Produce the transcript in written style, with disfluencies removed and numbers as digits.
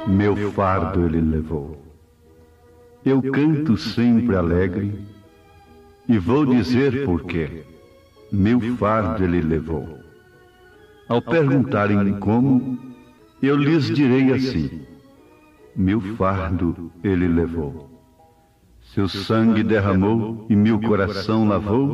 meu fardo ele levou. Eu canto sempre alegre e vou dizer por quê. Meu fardo ele levou. Ao perguntarem como, eu lhes direi assim: meu fardo ele levou. Seu sangue derramou e meu coração lavou,